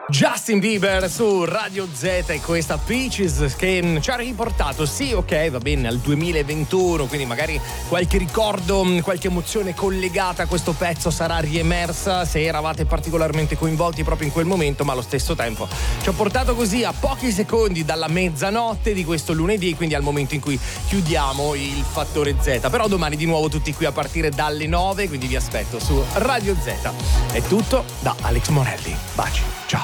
Justin Bieber su Radio Z e questa Peaches che ci ha riportato, sì, ok, va bene, al 2021, quindi magari qualche ricordo, qualche emozione collegata a questo pezzo sarà riemersa se eravate particolarmente coinvolti proprio in quel momento, ma allo stesso tempo ci ha portato così a pochi secondi dalla mezzanotte di questo lunedì, quindi al momento in cui chiudiamo il Fattore Z. Però domani di nuovo tutti qui a partire dalle 9, quindi vi aspetto su Radio Z. È tutto da Alex Morelli. Baci, ciao.